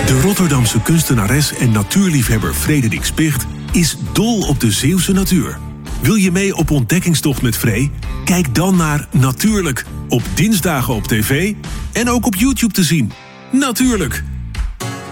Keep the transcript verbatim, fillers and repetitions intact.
De Rotterdamse kunstenares en natuurliefhebber Frederik Spicht is dol op de Zeeuwse natuur. Wil je mee op ontdekkingstocht met Free? Kijk dan naar Natuurlijk, op dinsdagen op tv en ook op YouTube te zien. Natuurlijk!